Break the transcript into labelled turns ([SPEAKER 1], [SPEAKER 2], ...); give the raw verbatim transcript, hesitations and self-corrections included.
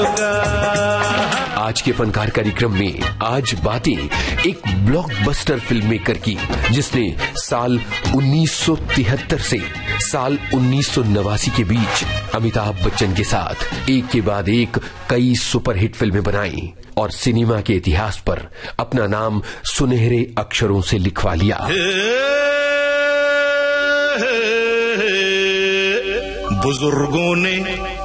[SPEAKER 1] आज के फनकार कार्यक्रम में आज बातें एक ब्लॉकबस्टर फिल्म मेकर की, जिसने साल उन्नीस सौ तिहत्तर से साल उन्नीस सौ नवासी के बीच अमिताभ बच्चन के साथ एक के बाद एक कई सुपरहिट फिल्में बनाई और सिनेमा के इतिहास पर अपना नाम सुनहरे अक्षरों से लिखवा लिया।
[SPEAKER 2] बुजुर्गों ने